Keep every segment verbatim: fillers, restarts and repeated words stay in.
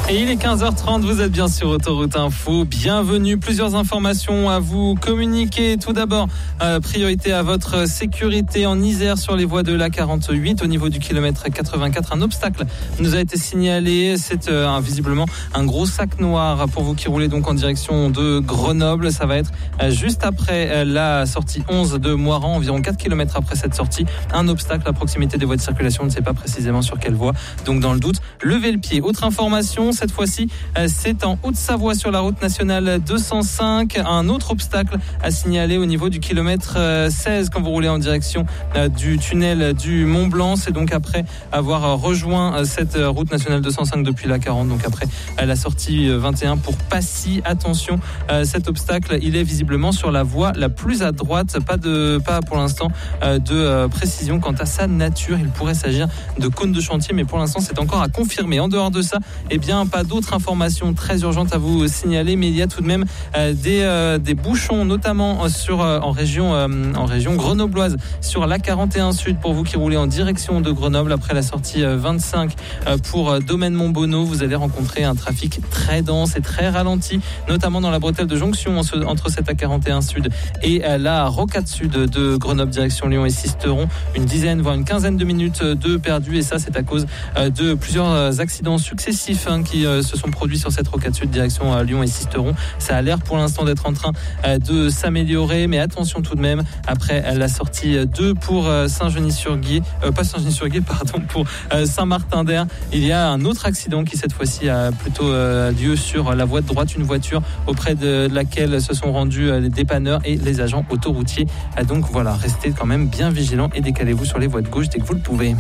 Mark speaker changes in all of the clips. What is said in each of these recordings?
Speaker 1: Et il est quinze heures trente, vous êtes bien sur Autoroute Info. Bienvenue, plusieurs informations à vous communiquer. Tout d'abord, euh, priorité à votre sécurité en Isère sur les voies de l'A quarante-huit. Au niveau du kilomètre quatre-vingt-quatre, un obstacle nous a été signalé. C'est euh, visiblement un gros sac noir pour vous qui roulez donc en direction de Grenoble. Ça va être euh, juste après euh, la sortie onze de Moiran, environ quatre kilomètres après cette sortie. Un obstacle à proximité des voies de circulation, on ne sait pas précisément sur quelle voie. Donc dans le doute, levez le pied. Autre information, cette fois-ci, c'est en Haute-Savoie sur la route nationale deux cent cinq. Un autre obstacle à signaler au niveau du kilomètre seize quand vous roulez en direction du tunnel du Mont-Blanc. C'est donc après avoir rejoint cette route nationale deux cent cinq depuis l'A quarante, donc après la sortie vingt et un pour Passy. Attention, cet obstacle, il est visiblement sur la voie la plus à droite. Pas de, pas pour l'instant de précision quant à sa nature. Il pourrait s'agir de cône de chantier, mais pour l'instant, c'est encore à confirmer. En dehors de ça, eh bien, pas d'autres informations très urgentes à vous signaler, mais il y a tout de même euh, des, euh, des bouchons, notamment sur, euh, en, région, euh, en région grenobloise, sur l'A quarante et un Sud, pour vous qui roulez en direction de Grenoble. Après la sortie euh, vingt-cinq euh, pour euh, Domaine Montbonneau, vous allez rencontrer un trafic très dense et très ralenti, notamment dans la bretelle de jonction entre cette A quarante et un Sud et euh, la Rocade Sud de Grenoble, direction Lyon et Sisteron. Une dizaine, voire une quinzaine de minutes de perdu, et ça, c'est à cause euh, de plusieurs accidents successifs hein, qui euh, se sont produits sur cette rocade sud direction euh, Lyon et Sisteron. Ça a l'air pour l'instant d'être en train euh, de s'améliorer, mais attention tout de même, après euh, la sortie deux pour euh, Saint-Genis-sur-Guiers, euh, pas Saint-Genis-sur-Guiers, pardon, pour euh, Saint-Martin-d'Air, il y a un autre accident qui cette fois-ci a plutôt euh, lieu sur la voie de droite, une voiture auprès de laquelle se sont rendus euh, les dépanneurs et les agents autoroutiers. Euh, donc voilà, restez quand même bien vigilants et décalez-vous sur les voies de gauche dès que vous le pouvez.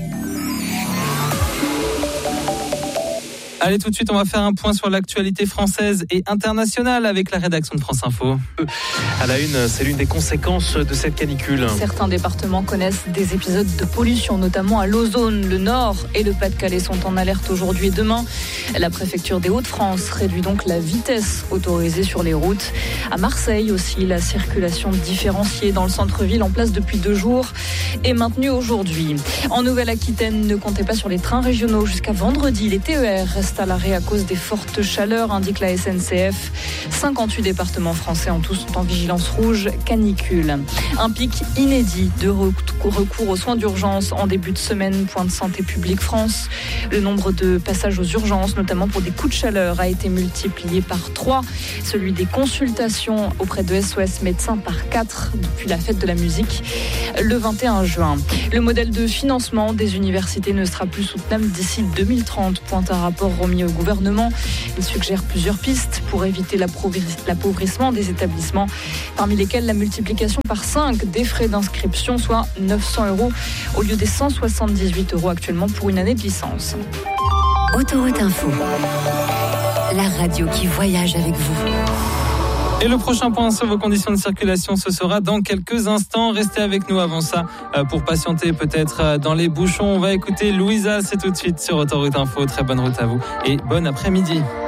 Speaker 1: Allez, tout de suite, on va faire un point sur l'actualité française et internationale avec la rédaction de France Info.
Speaker 2: À la une, c'est l'une des conséquences de cette canicule.
Speaker 3: Certains départements connaissent des épisodes de pollution, notamment à l'Ozone. Le Nord et le Pas-de-Calais sont en alerte aujourd'hui et demain. La préfecture des Hauts-de-France réduit donc la vitesse autorisée sur les routes. À Marseille aussi, la circulation différenciée dans le centre-ville en place depuis deux jours est maintenue aujourd'hui. En Nouvelle-Aquitaine, ne comptez pas sur les trains régionaux jusqu'à vendredi. Les T E R restent à l'arrêt à cause des fortes chaleurs, indique la S N C F. cinquante-huit départements français en tout sont en vigilance rouge canicule. Un pic inédit de recours aux soins d'urgence en début de semaine, pointe Santé publique France. Le nombre de passages aux urgences, notamment pour des coups de chaleur, a été multiplié par trois. Celui des consultations auprès de S O S médecins par quatre depuis la fête de la musique le vingt et un juin. Le modèle de financement des universités ne sera plus soutenable d'ici deux mille trente, pointe un rapport remis au gouvernement. Il suggère plusieurs pistes pour éviter l'appauvrissement des établissements, parmi lesquels la multiplication par cinq des frais d'inscription, soit neuf cents euros au lieu des cent soixante-dix-huit euros actuellement pour une année de licence.
Speaker 4: Autoroute Info, la radio qui voyage avec vous.
Speaker 1: Et le prochain point sur vos conditions de circulation, ce sera dans quelques instants. Restez avec nous avant ça pour patienter peut-être dans les bouchons. On va écouter Louisa, c'est tout de suite sur Autoroute Info. Très bonne route à vous et bon après-midi.